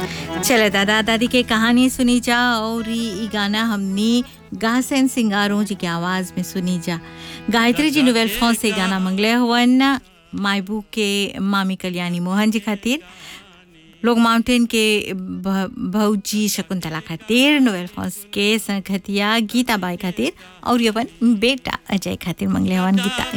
चले दादा दादी के कहानी सुनी जा और ई गाना हमनी गासन सिंगारों जी की आवाज में सुनी जा। गायत्री जी नोवेल फ्रांस से गाना मंगले हुवन मायबू के मामी कल्याणी मोहन जी खातिर, लोग माउंटेन के भौजी शकुंतला खातिर, नोवेल फ्रांस के संगतिया गीता बाई खातिर और यवन बेटा अजय खातिर मंगले हुवन गीता